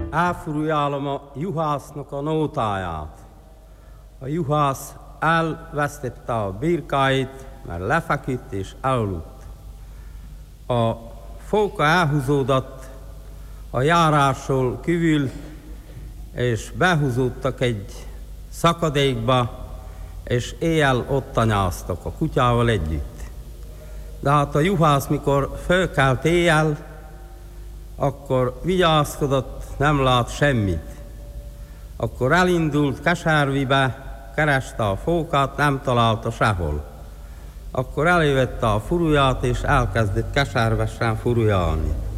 elfurujálom a juhásznak a nótáját. A juhász elvesztette a birkáit, mert lefeküdt és elaludt. A fóka elhúzódott a járásról kívül, és behúzódtak egy szakadékba, és éjjel ott tanyáztak a kutyával együtt. De hát a juhász, mikor fölkelt éjjel, akkor vigyázkodott, nem lát semmit. Akkor elindult Keservibe, kereste a fókát, nem találta sehol. Akkor elővette a furuját, és elkezdett keservesen furujálni.